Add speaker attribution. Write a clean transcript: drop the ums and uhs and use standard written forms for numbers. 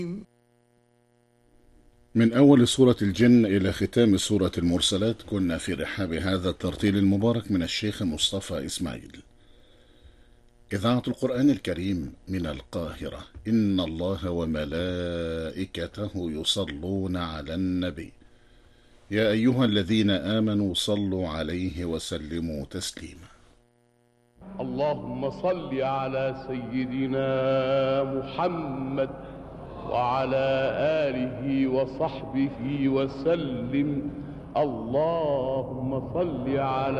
Speaker 1: من أول سورة الجن إلى ختام سورة المرسلات كنا في رحاب هذا الترتيل المبارك من الشيخ مصطفى إسماعيل. إذاعة القرآن الكريم من القاهرة. إن الله وملائكته يصلون على النبي يا أيها الذين آمنوا صلوا عليه وسلموا تسليما.
Speaker 2: اللهم صل على سيدنا محمد وعلى آله وصحبه وسلم. اللهم صل على